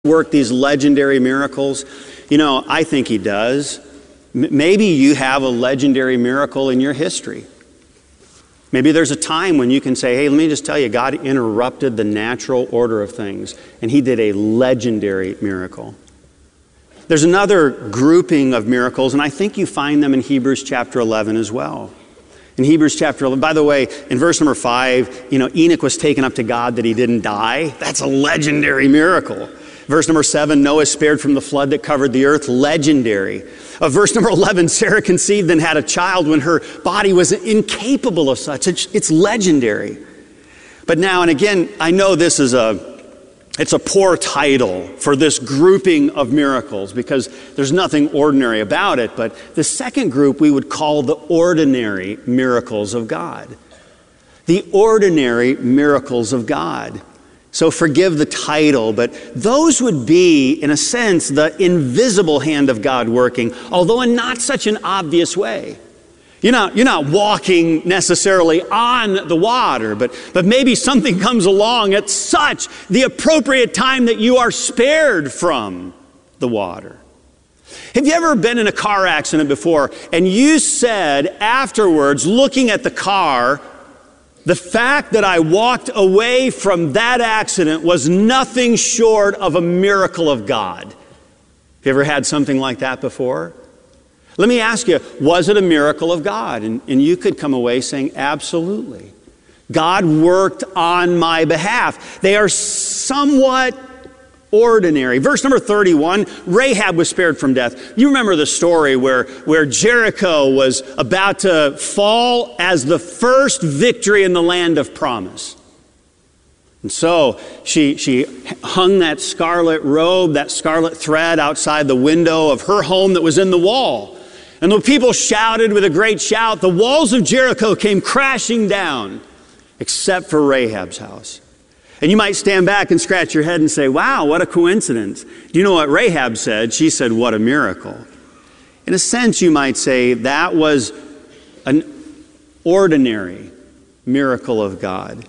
work these legendary miracles? You know, I think he does. Maybe you have a legendary miracle in your history. Maybe there's a time when you can say, hey, let me just tell you, God interrupted the natural order of things, and he did a legendary miracle. There's another grouping of miracles, and I think you find them in Hebrews chapter 11 as well. In Hebrews chapter 11, by the way, in verse number 5, Enoch was taken up to God that he didn't die. That's a legendary miracle. Verse number 7, Noah spared from the flood that covered the earth. Legendary. Verse number 11, Sarah conceived and had a child when her body was incapable of such. It's legendary. But now and again, I know this is it's a poor title for this grouping of miracles because there's nothing ordinary about it. But the second group we would call the ordinary miracles of God. The ordinary miracles of God. So forgive the title, but those would be, in a sense, the invisible hand of God working, although in not such an obvious way. You're not walking necessarily on the water, but maybe something comes along at such the appropriate time that you are spared from the water. Have you ever been in a car accident before and you said afterwards, looking at the car, the fact that I walked away from that accident was nothing short of a miracle of God? Have you ever had something like that before? Let me ask you, was it a miracle of God? And you could come away saying, absolutely. God worked on my behalf. They are somewhat ordinary. Verse number 31, Rahab was spared from death. You remember the story where Jericho was about to fall as the first victory in the land of promise. And so she hung that scarlet robe, that scarlet thread outside the window of her home that was in the wall. And the people shouted with a great shout. The walls of Jericho came crashing down, except for Rahab's house. And you might stand back and scratch your head and say, wow, what a coincidence. Do you know what Rahab said? She said, what a miracle. In a sense, you might say that was an ordinary miracle of God.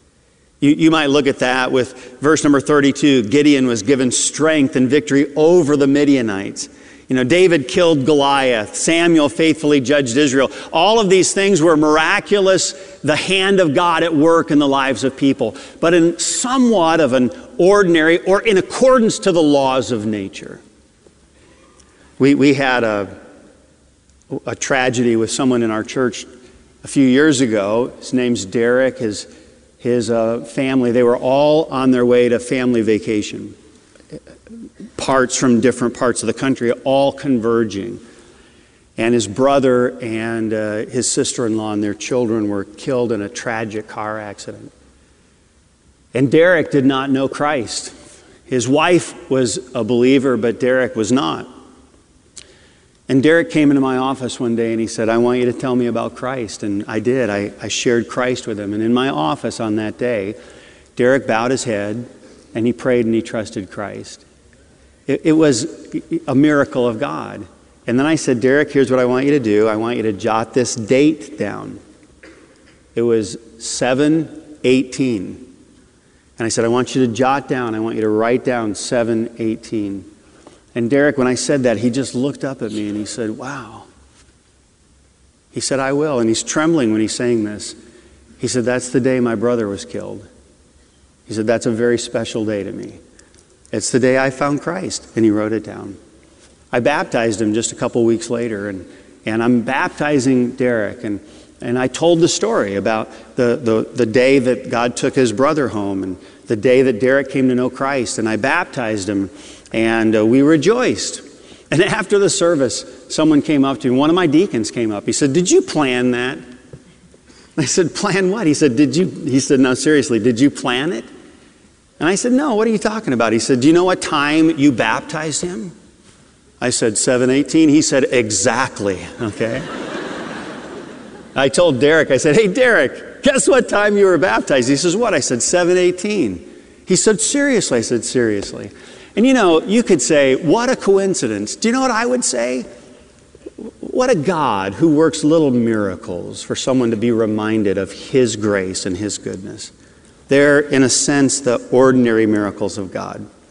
You might look at that with verse number 32. Gideon was given strength and victory over the Midianites. David killed Goliath. Samuel faithfully judged Israel. All of these things were miraculous, the hand of God at work in the lives of people, but in somewhat of an ordinary or in accordance to the laws of nature. We had a tragedy with someone in our church a few years ago. His name's Derek. His family, they were all on their way to family vacation. Parts from different parts of the country, all converging. And his brother and his sister-in-law and their children were killed in a tragic car accident. And Derek did not know Christ. His wife was a believer, but Derek was not. And Derek came into my office one day and he said, I want you to tell me about Christ. And I did. I shared Christ with him. And in my office on that day, Derek bowed his head and he prayed and he trusted Christ. It was a miracle of God. And then I said, Derek, here's what I want you to do. I want you to jot this date down. It was 7/18. And I said, I want you to jot down, I want you to write down 7/18. And Derek, when I said that, he just looked up at me and he said, wow. He said, I will. And he's trembling when he's saying this. He said, that's the day my brother was killed. He said, that's a very special day to me. It's the day I found Christ. And he wrote it down. I baptized him just a couple weeks later. And I'm baptizing Derek. And I told the story about the day that God took his brother home and the day that Derek came to know Christ. And I baptized him. And we rejoiced. And after the service, someone came up to me. One of my deacons came up. He said, did you plan that? I said, plan what? He said, He said, no, seriously, did you plan it? And I said, no, what are you talking about? He said, do you know what time you baptized him? I said, 7/18. He said, exactly. Okay. I told Derek, I said, hey, Derek, guess what time you were baptized? He says, what? I said, 7/18. He said, seriously? I said, seriously. And you could say, what a coincidence. Do you know what I would say? What a God who works little miracles for someone to be reminded of his grace and his goodness. They're, in a sense, the ordinary miracles of God.